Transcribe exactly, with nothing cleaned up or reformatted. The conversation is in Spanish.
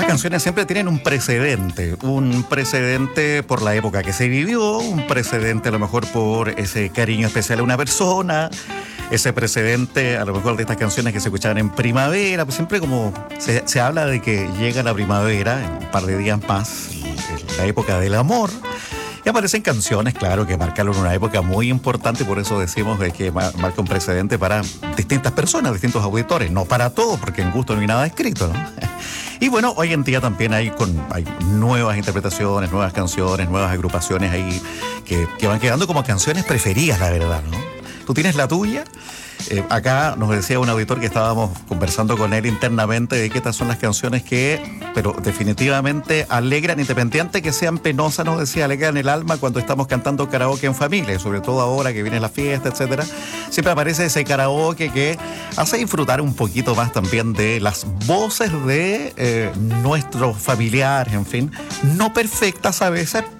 Estas canciones siempre tienen un precedente, un precedente por la época que se vivió, un precedente a lo mejor por ese cariño especial a una persona, ese precedente a lo mejor de estas canciones que se escuchaban en primavera, pues siempre como se, se habla de que llega la primavera, en un par de días más, la época del amor. Y aparecen canciones, claro, que marcaron una época muy importante, y por eso decimos de que marca un precedente para distintas personas, distintos auditores, no para todos, porque en gusto no hay nada escrito, ¿no? Y bueno, hoy en día también hay, con, hay nuevas interpretaciones, nuevas canciones, nuevas agrupaciones ahí que, que van quedando como canciones preferidas, la verdad, ¿no? ¿Tú tienes la tuya? Eh, acá nos decía un auditor que estábamos conversando con él internamente de que estas son las canciones que, pero definitivamente alegran, independiente que sean penosas, nos decía, alegran el alma cuando estamos cantando karaoke en familia, sobre todo ahora que viene la fiesta, etcétera. Siempre aparece ese karaoke que hace disfrutar un poquito más también de las voces de eh, nuestros familiares, en fin, no perfectas a veces,